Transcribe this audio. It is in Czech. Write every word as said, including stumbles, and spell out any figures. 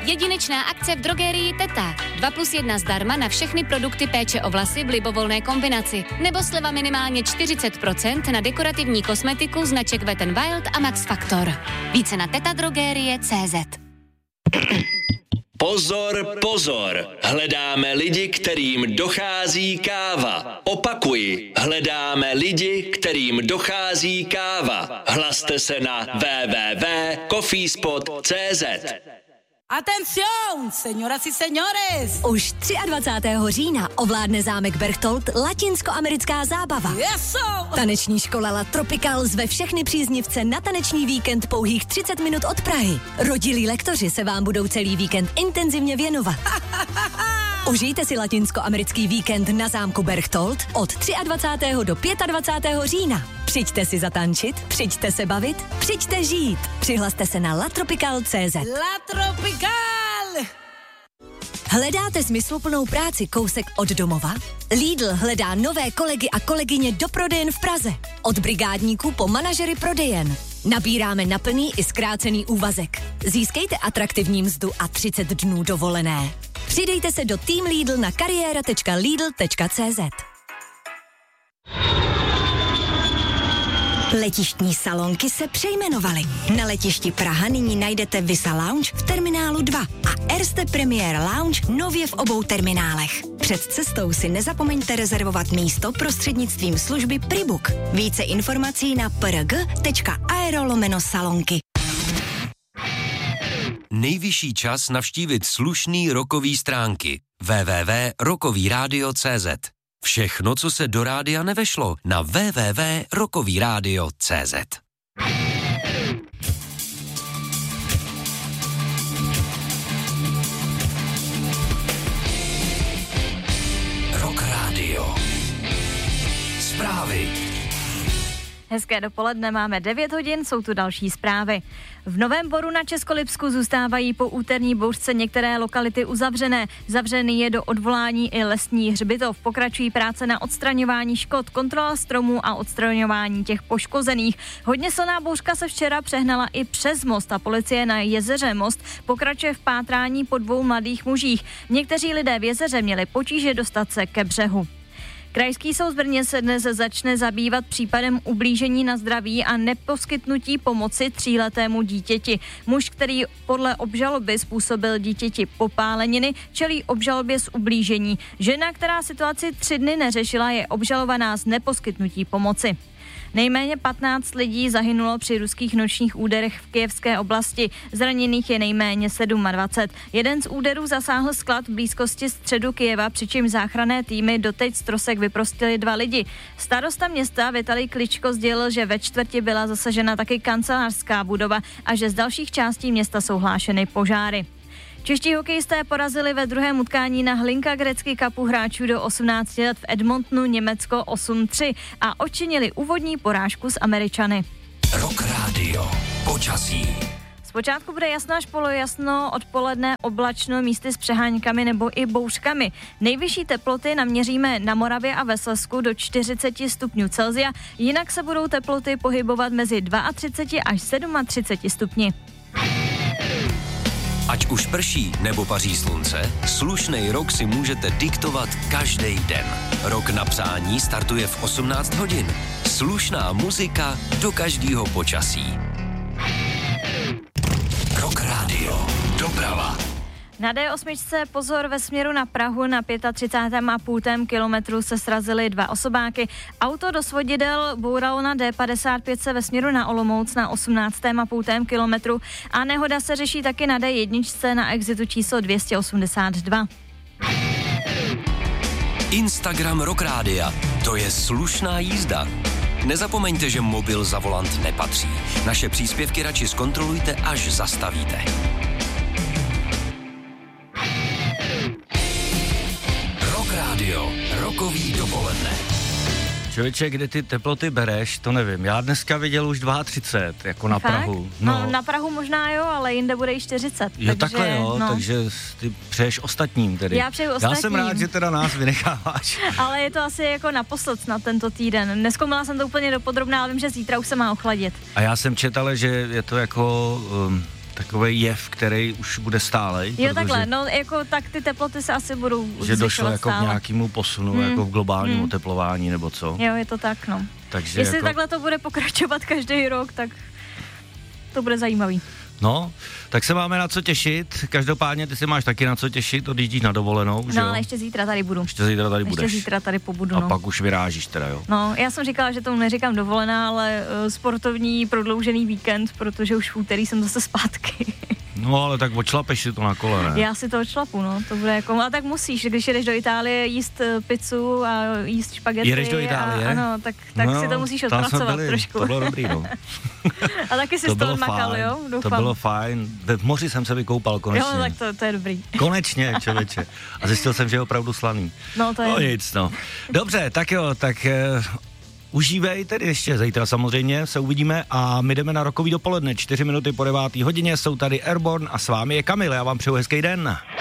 Jedinečná akce v drogerii Teta. dva plus jedna zdarma na všechny produkty péče o vlasy v libovolné kombinaci. Nebo sleva minimálně čtyřicet procent na dekorativní kosmetiku značek Wet n Wild a Max Factor. Více na tetadrogerie tečka cé zet. Pozor, pozor, hledáme lidi, kterým dochází káva. Opakuji, hledáme lidi, kterým dochází káva. Hlaste se na w w w tečka coffeespot tečka cé zet. Atención, señoras y señores! Už dvacátého třetího října ovládne zámek Berchtold latinskoamerická zábava. Yes, Taneční škola La Tropical zve všechny příznivce na taneční víkend pouhých třicet minut od Prahy. Rodilí lektoři se vám budou celý víkend intenzivně věnovat. Užijte si latinskoamerický víkend na zámku Berchtold od dvacátého třetího do dvacátého pátého října. Přijďte si zatančit, přijďte se bavit, přijďte žít. Přihlaste se na latropical tečka cé zet. La Tropical! Hledáte smysluplnou práci kousek od domova? Lidl hledá nové kolegy a kolegyně do prodejen v Praze. Od brigádníků po manažery prodejen. Nabíráme na plný i zkrácený úvazek. Získejte atraktivní mzdu a třicet dnů dovolené. Přidejte se do Team Lidl na kariéra tečka lidl tečka cé zet. Letištní salonky se přejmenovaly. Na letišti Praha nyní najdete Visa Lounge v terminálu dva a Erste Premier Lounge nově v obou terminálech. Před cestou si nezapomeňte rezervovat místo prostřednictvím služby Pribook. Více informací na prg tečka aero lomeno salonky. Nejvyšší čas navštívit slušný rockový stránky. w w w tečka rockový rádio tečka cé zet. Všechno, co se do rádia nevešlo, na w w w tečka rockový rádio tečka cé zet. Rock Radio. Zprávy. Hezké dopoledne, máme devět hodin, jsou tu další zprávy. V Novém Boru na Českolipsku zůstávají po úterní bouřce některé lokality uzavřené. Zavřený je do odvolání i lesní hřbitov. Pokračují práce na odstraňování škod, kontrola stromů a odstraňování těch poškozených. Hodně silná bouřka se včera přehnala i přes most a policie na jezeře Most pokračuje v pátrání po dvou mladých mužích. Někteří lidé v jezeře měli potíže dostat se ke břehu. Krajský soud v Brně se dnes začne zabývat případem ublížení na zdraví a neposkytnutí pomoci tříletému dítěti. Muž, který podle obžaloby způsobil dítěti popáleniny, čelí obžalobě z ublížení. Žena, která situaci tři dny neřešila, je obžalovaná z neposkytnutí pomoci. Nejméně patnáct lidí zahynulo při ruských nočních úderech v kyjevské oblasti. Zraněných je nejméně dvacet sedm. Jeden z úderů zasáhl sklad v blízkosti středu Kyjeva, přičemž záchranné týmy doteď z trosek vyprostili dva lidi. Starosta města Vitalij Kličko sdělil, že ve čtvrti byla zasažena taky kancelářská budova a že z dalších částí města jsou hlášeny požáry. Čeští hokejisté porazili ve druhém utkání na Hlinka Gretzky Cupu hráčů do osmnácti let v Edmontonu Německo osm tři a odčinili úvodní porážku s Američany. Rock Radio. Počasí. Zpočátku bude jasno až polojasno, odpoledne oblačno, místy s přeháňkami nebo i bouřkami. Nejvyšší teploty naměříme na Moravě a ve Slezsku do čtyřicet stupňů Celsia, jinak se budou teploty pohybovat mezi třicet dva až třicet sedm stupni. Ať už prší nebo paří slunce, slušnej rok si můžete diktovat každý den. Rok na přání startuje v osmnáct hodin. Slušná muzika do každého počasí. Rock Radio. Doprava. Na D osm pozor ve směru na Prahu na třicátém pátém a půl kilometru se srazily dva osobáky. Auto do svodidel bouralo na D padesát pět ve směru na Olomouc na osmnáctém a půl kilometru a nehoda se řeší taky na D jedna na exitu číslo dvě stě osmdesát dva. Instagram Rock Rádia. To je slušná jízda. Nezapomeňte, že mobil za volant nepatří. Naše příspěvky radši zkontrolujte, až zastavíte. Rock Radio. Rokový dopoledne. Člověče, kde ty teploty bereš, to nevím. Já dneska viděl už třicet dva, jako na Fakt? Prahu. No. no, na Prahu možná jo, ale jinde bude i čtyřicet. Jo, takže, takhle jo, no. takže ty přeješ ostatním tedy. Já přeju ostatním. Já jsem rád, že teda nás vynecháváš. Ale je to asi jako naposled na tento týden. Nezkoumala jsem to úplně dopodrobná, ale vím, že zítra už se má ochladit. A já jsem četala, že je to jako... Um, takový jev, který už bude stálej. Jo, protože, takhle, no jako tak ty teploty se asi budou že došlo jako stále. k nějakému posunu, hmm. jako v globálním hmm. oteplování, nebo co? Jo, je to tak, no. Takže jestli jako... takhle to bude pokračovat každý rok, tak to bude zajímavý. No, tak se máme na co těšit. Každopádně ty si máš taky na co těšit, odjíždíš na dovolenou, že No, jo? ale ještě zítra tady budu. Ještě zítra tady budeš. Ještě zítra tady pobudu, A no. pak už vyrážíš teda, jo? No, já jsem říkala, že tomu neříkám dovolená, ale uh, sportovní prodloužený víkend, protože už v úterý jsem zase zpátky. No, ale tak odšlapeš si to na kole, ne? Já si to odšlapu, no, to bude jako, a tak musíš, když jedeš do Itálie jíst pizzu a jíst špagety. Jedeš do Itálie? A, ano, tak, tak no, si to musíš tam odpracovat byli, trošku. To bylo dobrý, no. A taky si to z toho bylo makal, fajn, jo? Doufám. To bylo fajn. Ve moři jsem se vykoupal konečně. Jo, tak to, to je dobrý. Konečně, člověče. A zjistil jsem, že je opravdu slaný. No, to je. No nic, no. Dobře, tak jo, tak... Eh, užívej, tedy ještě zítra samozřejmě se uvidíme a my jdeme na rokový dopoledne, čtyři minuty po devátý hodině, jsou tady Airborne a s vámi je Kamil, já vám přeju hezký den.